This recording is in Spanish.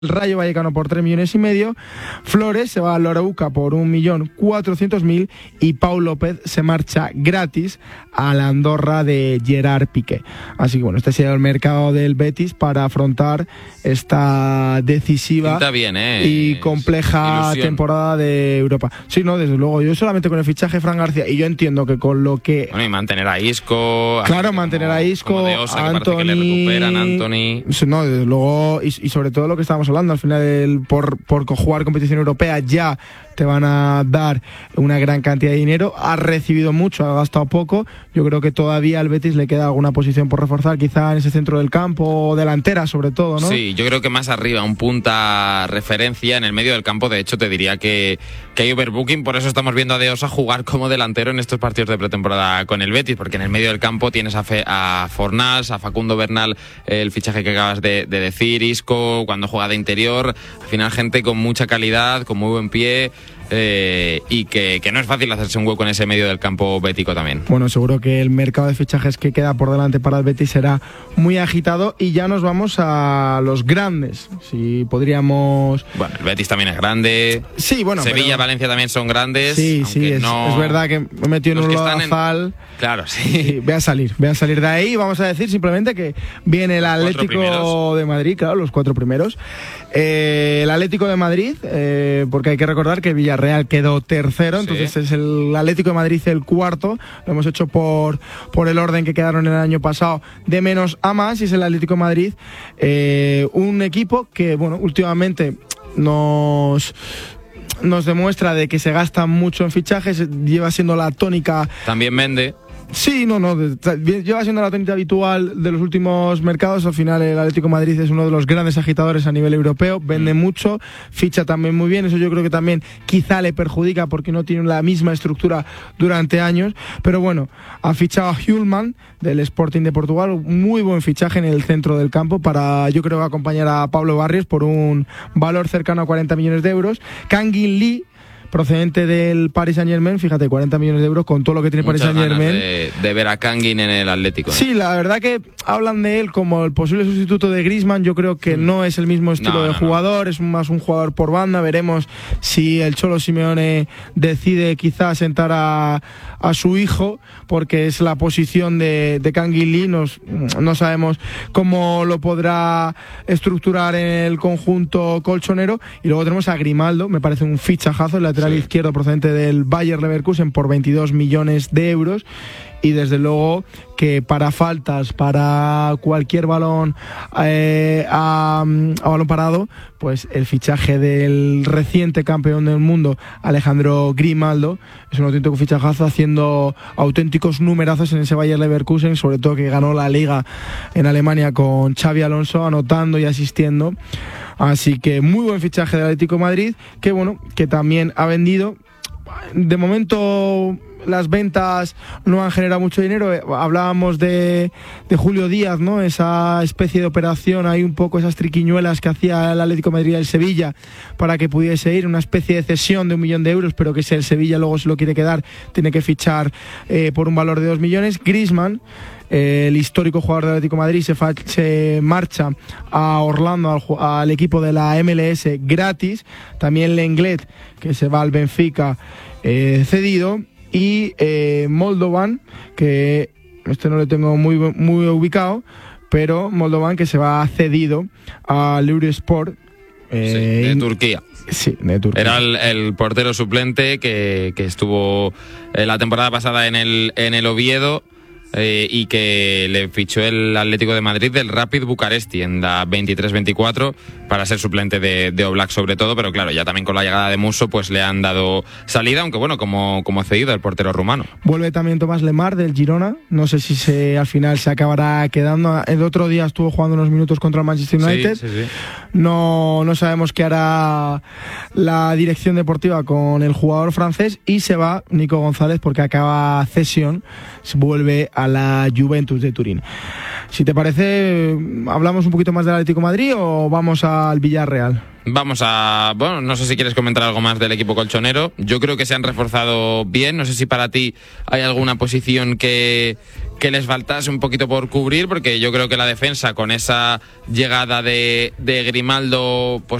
el Rayo Vallecano por 3,5 millones. Flores se va al Arauca por 1.400.000 y Pau López se marcha gratis a la Andorra de Gerard Piqué. Así que bueno, este ha sido el mercado del Betis para afrontar esta decisiva y compleja temporada de Europa. Sí, no, desde luego. Yo solamente con el fichaje de Fran García, y yo entiendo que con lo que... Bueno, y mantener a Isco... Claro, mantener a Isco, de Osa, a Anthony... que le recuperan a Anthony... No, desde luego, y sobre todo lo que estábamos hablando, al final por jugar competición europea ya te van a dar una gran cantidad de dinero. Ha recibido mucho, ha gastado poco. Yo creo que todavía al Betis le queda alguna posición por reforzar, quizá en ese centro del campo, delantera sobre todo, ¿no? Sí, yo creo que más arriba, un punta referencia en el medio del campo. De hecho, te diría que hay overbooking, por eso estamos viendo a De Osa jugar como delantero en estos partidos de pretemporada con el Betis, porque en el medio del campo tienes a Fornals, a Facundo Bernal, el fichaje que acabas de decir, Isco, cuando juega de interior, al final gente con mucha calidad, con muy buen pie... y que no es fácil hacerse un hueco en ese medio del campo bético también. Bueno, seguro que el mercado de fichajes que queda por delante para el Betis será muy agitado y ya nos vamos a los grandes. Si podríamos... Bueno, el Betis también es grande. Sí, bueno. Sevilla, Valencia también son grandes. Sí, es verdad que me he metido en un lodazal. Claro, sí. Voy a salir de ahí. Vamos a decir simplemente que viene el Atlético de Madrid, claro, los 4 primeros. El Atlético de Madrid, porque hay que recordar que el Villarreal quedó tercero, entonces es el Atlético de Madrid el cuarto. Lo hemos hecho por el orden que quedaron el año pasado, de menos a más, y es el Atlético de Madrid, un equipo que, bueno, últimamente nos demuestra de que se gasta mucho en fichajes, lleva siendo la tónica. También vende. Sí, lleva siendo la tónica habitual de los últimos mercados. Al final el Atlético de Madrid es uno de los grandes agitadores a nivel europeo, vende mucho, ficha también muy bien. Eso yo creo que también quizá le perjudica porque no tiene la misma estructura durante años, pero bueno, ha fichado a Hjulman del Sporting de Portugal, muy buen fichaje en el centro del campo yo creo que va a acompañar a Pablo Barrios por un valor cercano a 40 millones de euros. Kang In Lee, procedente del Paris Saint-Germain, fíjate, 40 millones de euros con todo lo que tiene Paris Saint-Germain. De ver a Kangin en el Atlético. Sí, la verdad que hablan de él como el posible sustituto de Griezmann. Yo creo que no es el mismo estilo de jugador, es más un jugador por banda. Veremos si el Cholo Simeone decide quizás sentar a su hijo, porque es la posición de Kangin Lee. No sabemos cómo lo podrá estructurar en el conjunto colchonero. Y luego tenemos a Grimaldo, me parece un fichajazo, el lateral izquierdo procedente del Bayer Leverkusen por 22 millones de euros. Y desde luego que para faltas, para cualquier balón a balón parado, pues el fichaje del reciente campeón del mundo, Alejandro Grimaldo, es un auténtico fichajazo, haciendo auténticos numerazos en ese Bayer Leverkusen, sobre todo que ganó la Liga en Alemania con Xabi Alonso, anotando y asistiendo. Así que muy buen fichaje del Atlético de Madrid, que bueno, que también ha vendido. De momento las ventas no han generado mucho dinero. Hablábamos de Julio Díaz, ¿no? Esa especie de operación, hay un poco esas triquiñuelas que hacía el Atlético de Madrid al Sevilla para que pudiese ir, una especie de cesión de 1 millón de euros, pero que si el Sevilla luego se lo quiere quedar, tiene que fichar por un valor de 2 millones. Griezmann, el histórico jugador del Atlético de Madrid, se marcha a Orlando, al equipo de la MLS, gratis. También Lenglet, que se va al Benfica, cedido. Y Moldovan, que no le tengo muy ubicado, pero Moldovan, que se va cedido al Eurosport. De Turquía. Sí, de Turquía. Era el portero suplente que estuvo la temporada pasada en el Oviedo. Y que le fichó el Atlético de Madrid del Rapid Bucaresti en la 23-24 para ser suplente de Oblak sobre todo, pero claro, ya también con la llegada de Musso pues le han dado salida, aunque bueno, como cedido el portero rumano. Vuelve también Tomás Lemar del Girona, no sé si al final se acabará quedando. El otro día estuvo jugando unos minutos contra el Manchester United. Sí. No sabemos qué hará la dirección deportiva con el jugador francés, y se va Nico González porque acaba cesión, vuelve a la Juventus de Turín. Si te parece, ¿hablamos un poquito más del Atlético de Madrid o vamos al Villarreal? Bueno, no sé si quieres comentar algo más del equipo colchonero. Yo creo que se han reforzado bien. No sé si para ti hay alguna posición que les faltase un poquito por cubrir, porque yo creo que la defensa, con esa llegada de Grimaldo, pues